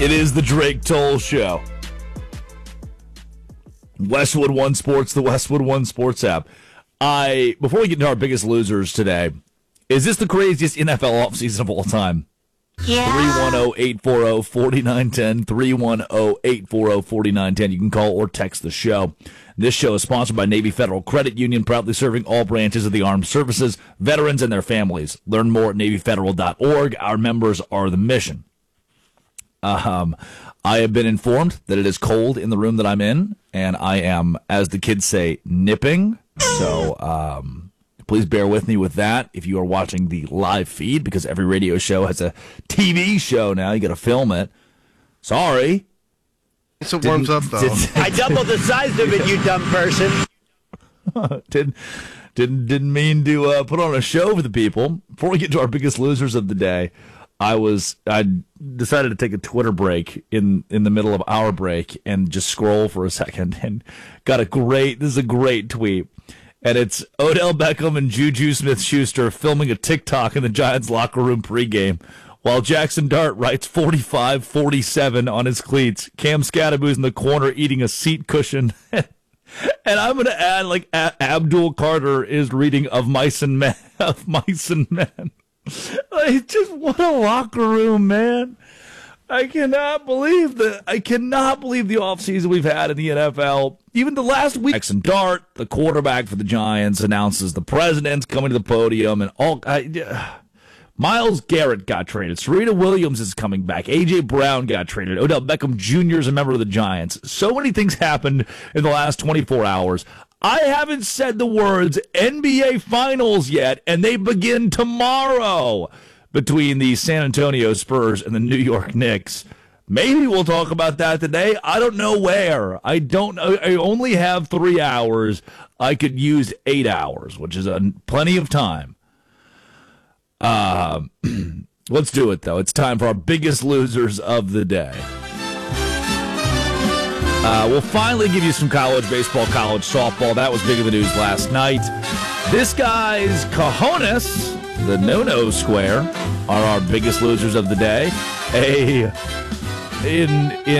It is the Drake Toll Show. Westwood One Sports, the Westwood One Sports app. Before we get into our biggest losers today, is this the craziest NFL offseason of all time? Yeah. 310-840-4910, 310-840-4910. You can call or text the show. This show is sponsored by Navy Federal Credit Union, proudly serving all branches of the armed services, veterans, and their families. Learn more at NavyFederal.org. Our members are the mission. I have been informed that it is cold in the room that I'm in, and I am, as the kids say, nipping. So please bear with me with that if you are watching the live feed, because every radio show has a TV show now. You got to film it. Sorry. So it warms up, though. I doubled the size of it, you dumb person. Didn't mean to put on a show for the people. Before we get to our biggest losers of the day, I decided to take a Twitter break in the middle of our break and just scroll for a second, and got this is a great tweet. And it's Odell Beckham and Juju Smith-Schuster filming a TikTok in the Giants locker room pregame, while Jackson Dart writes 45-47 on his cleats. Cam Scadaboo's in the corner eating a seat cushion. And I'm going to add, like, Abdul Carter is reading Of Mice and Men. Like, just what a locker room, man. I cannot believe the offseason we've had in the NFL. Even the last week, Jackson Dart, the quarterback for the Giants, announces the president's coming to the podium, and Myles Garrett got traded. Serena Williams is coming back. A.J. Brown got traded. Odell Beckham Jr. is a member of the Giants. So many things happened in the last 24 hours. I haven't said the words NBA Finals yet, and they begin tomorrow between the San Antonio Spurs and the New York Knicks. Maybe we'll talk about that today. I don't know where. I only have 3 hours. I could use 8 hours, which is plenty of time. Let's do it, though. It's time for our biggest losers of the day. We'll finally give you some college baseball, college softball. That was big in the news last night. This guy's cojones, the no-no square, are our biggest losers of the day. In